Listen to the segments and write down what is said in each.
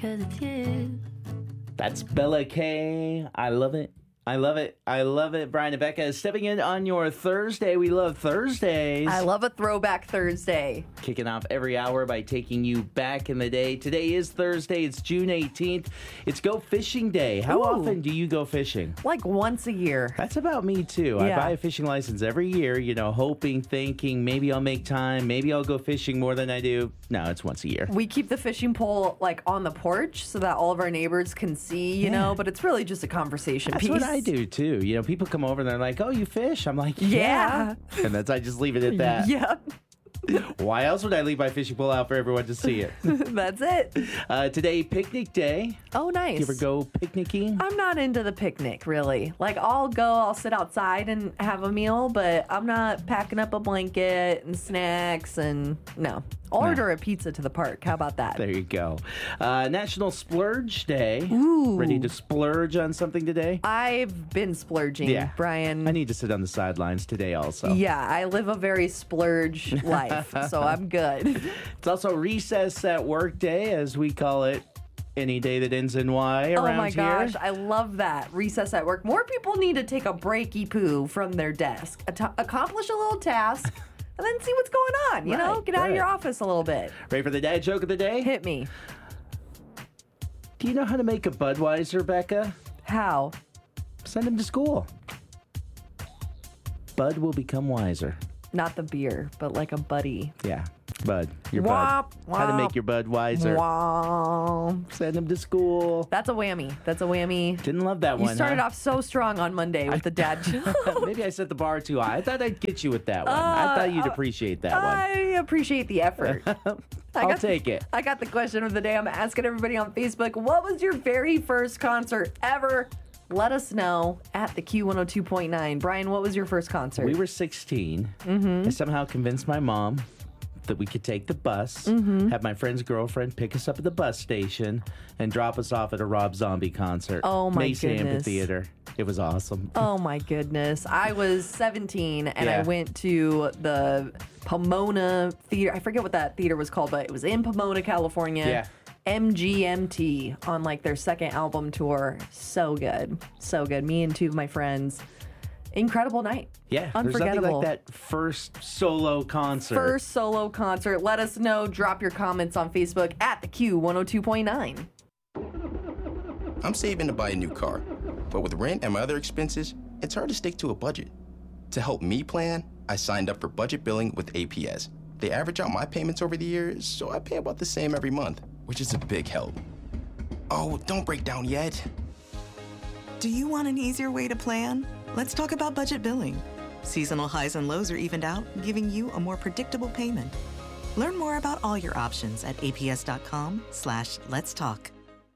'cause it's you. That's Bella K. I love it. I love it. I love it. Brian and Becca is stepping in on your Thursday. We love Thursdays. I love a throwback Thursday. Kicking off every hour by taking you back in the day. Today is Thursday. It's June 18th. It's Go Fishing Day. How often do you go fishing? Like once a year. That's about me, too. Yeah. I buy a fishing license every year, hoping, thinking, maybe I'll make time. Maybe I'll go fishing more than I do. No, it's once a year. We keep the fishing pole on the porch so that all of our neighbors can see, you know, but it's really just a conversation That's piece. what I do, too. People come over and they're like, oh, you fish? I'm like, Yeah. And I just leave it at that. Yep. Why else would I leave my fishing pole out for everyone to see it? That's it. Today, picnic day. Oh, nice. You ever go picnicking? I'm not into the picnic, really. I'll sit outside and have a meal, but I'm not packing up a blanket and snacks and no. I'll order a pizza to the park. How about that? There you go. National Splurge Day. Ooh. Ready to splurge on something today? I've been splurging, Brian. I need to sit on the sidelines today also. Yeah, I live a very splurge life, so I'm good. It's also Recess at Work Day, as we call it. Any day that ends in Y around here. Oh my gosh, I love that. Recess at work. More people need to take a breaky poo from their desk, accomplish a little task, and then see what's going on. You know, get out of your office a little bit. Ready for the dad joke of the day? Hit me. Do you know how to make a Budweiser, Becca? How? Send him to school. Bud will become wiser. Not the beer, but like a buddy. Yeah, Bud. Your Womp, Bud. How to make your Bud wiser. Womp. Send him to school. That's a whammy. Didn't love that one. You started off so strong on Monday with the dad joke. Maybe I set the bar too high. I thought I'd get you with that one. I thought you'd appreciate that one. I appreciate the effort. I'll take it. I got the question of the day. I'm asking everybody on Facebook, what was your very first concert ever? Let us know at the Q102.9. Brian, what was your first concert? We were 16. I somehow convinced my mom that we could take the bus, have my friend's girlfriend pick us up at the bus station, and drop us off at a Rob Zombie concert. Oh, my Mason goodness. Amphitheater. It was awesome. Oh, my goodness. I was 17, and I went to the Pomona Theater. I forget what that theater was called, but it was in Pomona, California. Yeah. MGMT on their second album tour. So good. So good. Me and two of my friends. Incredible night. Yeah, Unforgettable. there's nothing like that first solo concert. First solo concert. Let us know. Drop your comments on Facebook at the Q102.9. I'm saving to buy a new car, but with rent and my other expenses, it's hard to stick to a budget. To help me plan, I signed up for budget billing with APS. They average out my payments over the years, so I pay about the same every month, which is a big help. Oh, don't break down yet. Do you want an easier way to plan? Let's talk about budget billing. Seasonal highs and lows are evened out, giving you a more predictable payment. Learn more about all your options at aps.com/let's talk.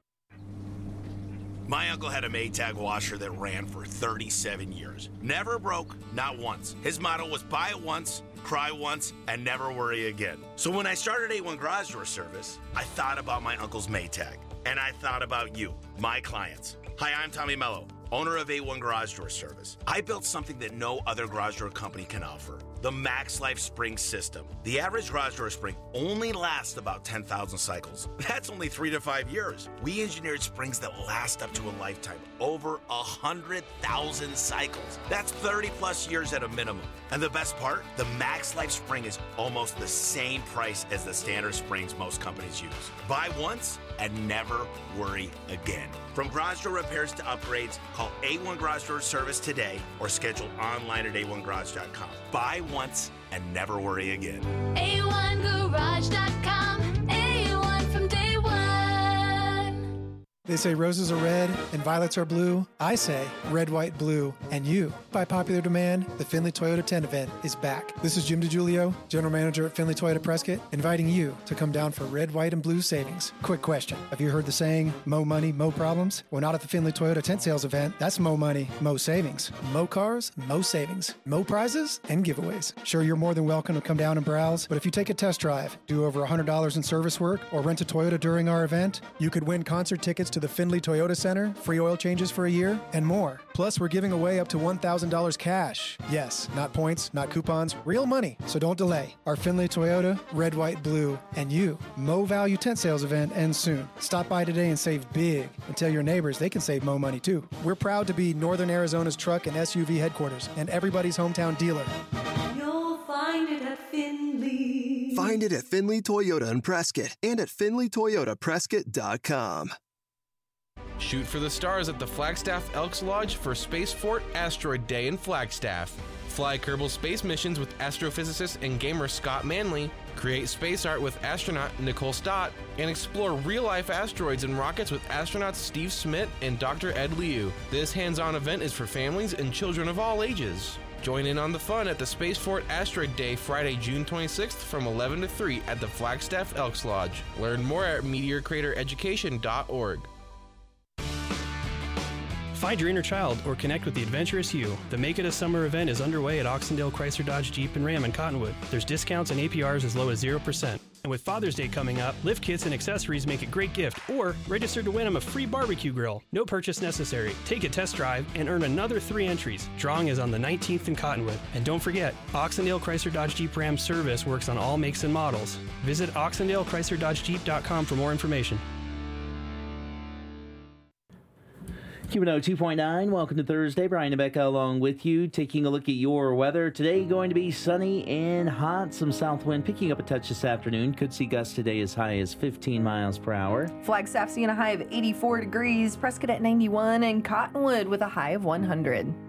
My uncle had a Maytag washer that ran for 37 years. Never broke, not once. His motto was buy it once, cry once, and never worry again. So when I started A1 Garage Door Service, I thought about my uncle's Maytag. And I thought about you, my clients. Hi, I'm Tommy Mello, owner of A1 Garage Door Service. I built something that no other garage door company can offer. The Max Life Spring System. The average garage door spring only lasts about 10,000 cycles. That's only 3 to 5 years. We engineered springs that last up to a lifetime, over 100,000 cycles. That's 30 plus years at a minimum. And the best part, the Max Life Spring is almost the same price as the standard springs most companies use. Buy once and never worry again. From garage door repairs to upgrades, call A1 Garage Door Service today or schedule online at a1garage.com. Buy once and never worry again. A1Garage.com. A1 from day one. They say roses are red and violets are blue. I say red, white, blue. And you. By popular demand, the Findlay Toyota 10 event is back. This is Jim DiGiulio, General Manager at Findlay Toyota Prescott, inviting you to come down for red, white, and blue savings. Quick question. Have you heard the saying, mo money, mo problems? Well, not at the Findlay Toyota tent sales event. That's mo money, mo savings. Mo cars, mo savings. Mo prizes and giveaways. Sure, you're more than welcome to come down and browse, but if you take a test drive, do over $100 in service work, or rent a Toyota during our event, you could win concert tickets to to the Findlay Toyota Center, free oil changes for a year, and more. Plus, we're giving away up to $1,000 cash. Yes, not points, not coupons, real money. So don't delay. Our Findlay Toyota, red, white, blue, and you. Mo Value tent sales event ends soon. Stop by today and save big. And tell your neighbors they can save Mo money too. We're proud to be Northern Arizona's truck and SUV headquarters and everybody's hometown dealer. You'll find it at Findlay. Find it at Findlay Toyota in Prescott and at FindlayToyotaPrescott.com. Shoot for the stars at the Flagstaff Elks Lodge for Space Fort Asteroid Day in Flagstaff. Fly Kerbal space missions with astrophysicist and gamer Scott Manley, create space art with astronaut Nicole Stott, and explore real-life asteroids and rockets with astronauts Steve Smith and Dr. Ed Liu. This hands-on event is for families and children of all ages. Join in on the fun at the Space Fort Asteroid Day Friday, June 26th from 11 to 3 at the Flagstaff Elks Lodge. Learn more at meteorcratereducation.org. Find your inner child or connect with the adventurous you. The Make It a Summer event is underway at Oxendale Chrysler Dodge Jeep and Ram in Cottonwood. There's discounts and APRs as low as 0%. And with Father's Day coming up, lift kits and accessories make a great gift, or register to win them a free barbecue grill. No purchase necessary. Take a test drive and earn another 3 entries. Drawing is on the 19th in Cottonwood. And don't forget, Oxendale Chrysler Dodge Jeep Ram service works on all makes and models. Visit OxendaleChryslerDodgeJeep.com for more information. QNO 2.9, welcome to Thursday. Brian and Becca along with you, taking a look at your weather. Today going to be sunny and hot. Some south wind picking up a touch this afternoon. Could see gusts today as high as 15 miles per hour. Flagstaff seeing a high of 84 degrees, Prescott at 91, and Cottonwood with a high of 100.